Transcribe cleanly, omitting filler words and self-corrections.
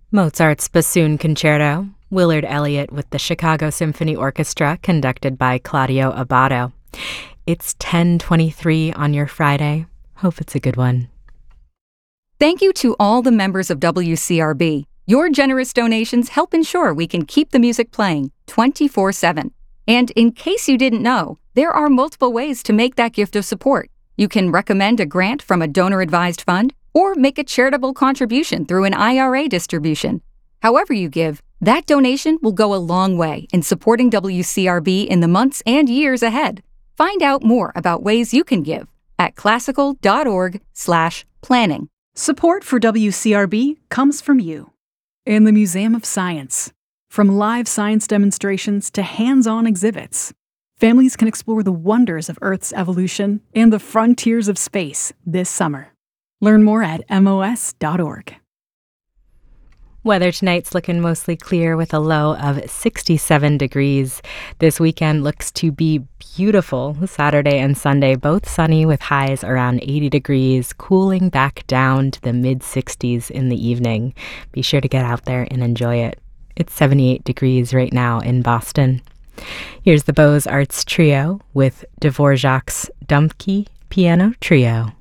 Mozart's Bassoon Concerto, Willard Elliott with the Chicago Symphony Orchestra, conducted by Claudio Abbado. It's 10:23 on your Friday. Hope it's a good one. Thank you to all the members of WCRB. Your generous donations help ensure we can keep the music playing 24/7. And in case you didn't know, there are multiple ways to make that gift of support. You can recommend a grant from a donor-advised fund or make a charitable contribution through an IRA distribution. However you give, that donation will go a long way in supporting WCRB in the months and years ahead. Find out more about ways you can give at classical.org/planning. Support for WCRB comes from you and the Museum of Science. From live science demonstrations to hands-on exhibits, families can explore the wonders of Earth's evolution and the frontiers of space this summer. Learn more at mos.org. Weather tonight's looking mostly clear with a low of 67 degrees. This weekend looks to be beautiful. Saturday and Sunday, both sunny with highs around 80 degrees, cooling back down to the mid-60s in the evening. Be sure to get out there and enjoy it. It's 78 degrees right now in Boston. Here's the Beaux Arts Trio with Dvorak's Dumke Piano Trio.